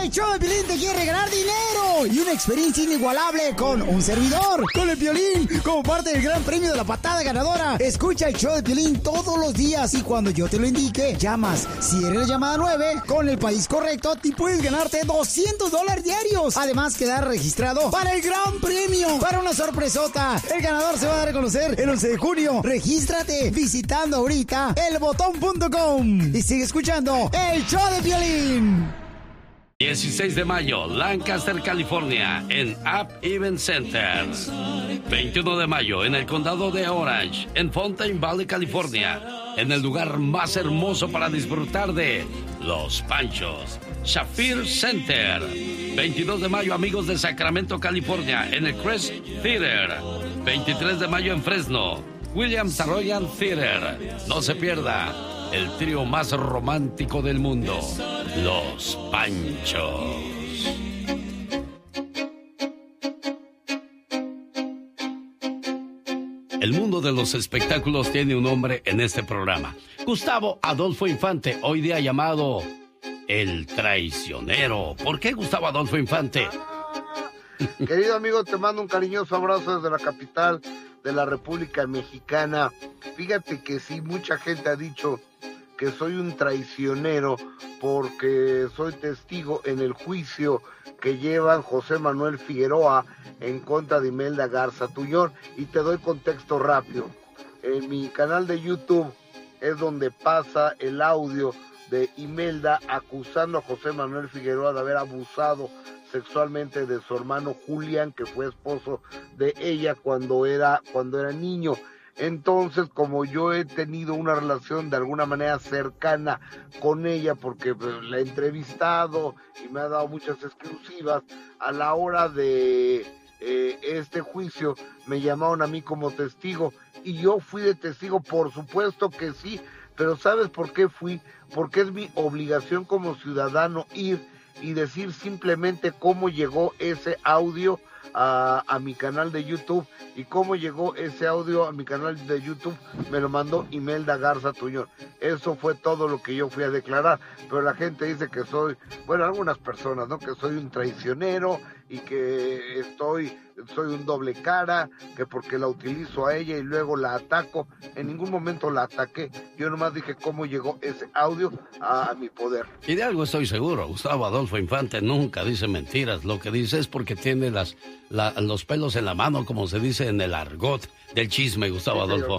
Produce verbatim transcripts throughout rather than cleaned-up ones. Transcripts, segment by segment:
El show de Piolín te quiere ganar dinero y una experiencia inigualable con un servidor, con el Piolín, como parte del gran premio de la patada ganadora. Escucha el show de Piolín todos los días y cuando yo te lo indique, llamas. Si eres la llamada nueve, con el país correcto, te puedes ganarte doscientos dólares diarios. Además, quedar registrado para el gran premio, para una sorpresota. El ganador se va a dar a conocer el once de junio. Regístrate visitando ahorita el botón punto com y sigue escuchando el show de Piolín. dieciséis de mayo, Lancaster, California, en App Event Center. veintiuno de mayo, en el condado de Orange, en Fountain Valley, California, en el lugar más hermoso para disfrutar de Los Panchos, Shafir Center. veintidós de mayo, amigos de Sacramento, California, en el Crest Theater. veintitrés de mayo en Fresno, Williams Arroyan Theater. No se pierda el trío más romántico del mundo, Los Panchos. El mundo de los espectáculos tiene un hombre en este programa. Gustavo Adolfo Infante, hoy día llamado el traicionero. ¿Por qué Gustavo Adolfo Infante? Querido amigo, te mando un cariñoso abrazo desde la capital de la República Mexicana. Fíjate que sí, mucha gente ha dicho que soy un traicionero porque soy testigo en el juicio que llevan José Manuel Figueroa en contra de Imelda Garza Tuñón. Y te doy contexto rápido. En mi canal de YouTube es donde pasa el audio de Imelda acusando a José Manuel Figueroa de haber abusado sexualmente de su hermano Julián, que fue esposo de ella cuando era, cuando era niño. Entonces, como yo he tenido una relación de alguna manera cercana con ella, porque la he entrevistado y me ha dado muchas exclusivas, a la hora de eh, este juicio me llamaron a mí como testigo y yo fui de testigo, por supuesto que sí, pero ¿sabes por qué fui? Porque es mi obligación como ciudadano ir y decir simplemente cómo llegó ese audio a, a mi canal de YouTube. Y cómo llegó ese audio a mi canal de YouTube me lo mandó Imelda Garza Tuñón. Eso fue todo lo que yo fui a declarar. Pero la gente dice que soy, bueno, algunas personas, ¿no? Que soy un traicionero y que estoy, soy un doble cara, que porque la utilizo a ella y luego la ataco. En ningún momento la ataqué. Yo nomás dije cómo llegó ese audio a, a mi poder. Y de algo estoy seguro, Gustavo Adolfo Infante nunca dice mentiras. Lo que dice es porque tiene las, la, los pelos en la mano, como se dice en el argot del chisme, Gustavo sí, Adolfo.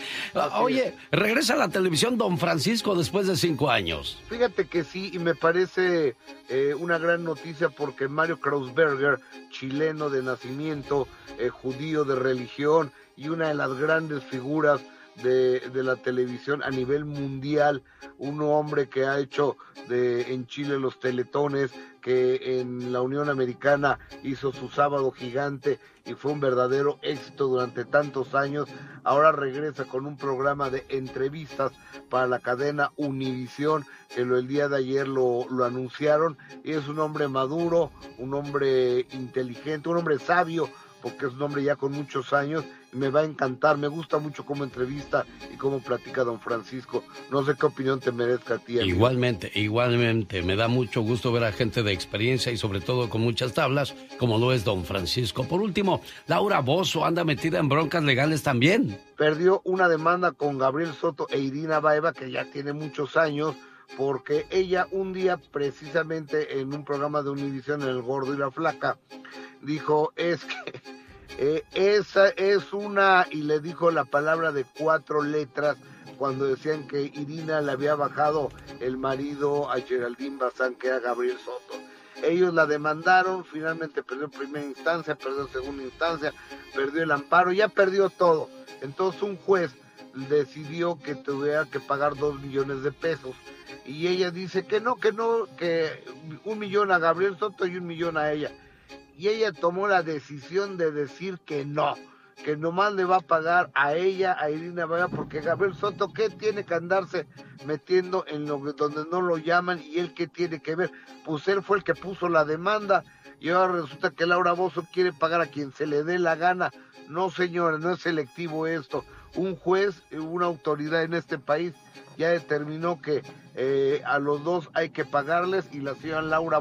Oye, regresa a la televisión Don Francisco después de cinco años. Fíjate que sí, y me parece eh, una gran noticia porque Mario Kreuzberger, chileno de nacimiento, eh, judío de religión y una de las grandes figuras de, de la televisión a nivel mundial, un hombre que ha hecho de, en Chile los teletones, que en la Unión Americana hizo su Sábado Gigante y fue un verdadero éxito durante tantos años. Ahora regresa con un programa de entrevistas para la cadena Univisión, que lo, el día de ayer lo, lo anunciaron, y es un hombre maduro, un hombre inteligente, un hombre sabio, porque es un hombre ya con muchos años, y me va a encantar. Me gusta mucho cómo entrevista y cómo platica Don Francisco. No sé qué opinión te merezca a ti, amigo. Igualmente, igualmente, me da mucho gusto ver a gente de experiencia y sobre todo con muchas tablas, como lo es Don Francisco. Por último, Laura Bozzo anda metida en broncas legales también. Perdió una demanda con Gabriel Soto e Irina Baeva, que ya tiene muchos años, porque ella un día, precisamente en un programa de Univisión, en El Gordo y la Flaca, dijo, es que eh, esa es una, y le dijo la palabra de cuatro letras, cuando decían que Irina le había bajado el marido a Geraldine Bazán, que era Gabriel Soto. Ellos la demandaron, finalmente perdió en primera instancia, perdió en segunda instancia, perdió el amparo, ya perdió todo. Entonces un juez decidió que tuviera que pagar dos millones de pesos. Y ella dice que no, que no, que un millón a Gabriel Soto y un millón a ella. Y ella tomó la decisión de decir que no, que nomás le va a pagar a ella, a Irina Baeva, porque Gabriel Soto, ¿qué tiene que andarse metiendo en lo donde no lo llaman? Y él, ¿qué tiene que ver? Pues él fue el que puso la demanda, y ahora resulta que Laura Bozzo quiere pagar a quien se le dé la gana. No, señores, no es selectivo esto. Un juez, una autoridad en este país, ya determinó que eh, a los dos hay que pagarles, y la señora Laura